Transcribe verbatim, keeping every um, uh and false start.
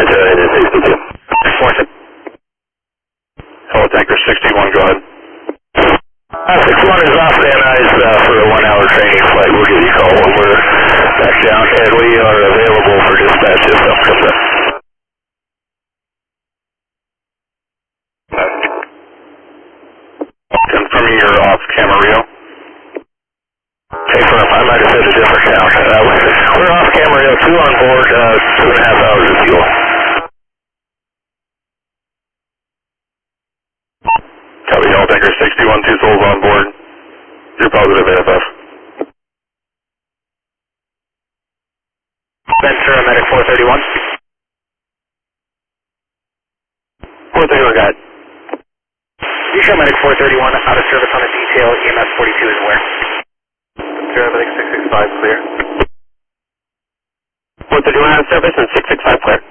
to sixty-two. Hello, Tanker sixty-one, go ahead. Uh, sixty-one is off Van Nuys uh, for a one-hour training flight. We'll give you a call when we're back down, and we are available for dispatch if something comes up. Confirming you're off Camarillo. Hey, firm, I might have said a different count. Uh, we're off Camarillo, two on board, uh, two and a half hours of fuel. Copy, Hello, Tanker sixty-one, two souls on board. You're positive A F F. Ventura, Medic four thirty-one. four thirty-one, got it. Ventura, Medic four thirty-one, out of service on a detail, E M S forty-two is where? Ventura, Medic six six five, clear. four thirty-one out of service and six six five clear.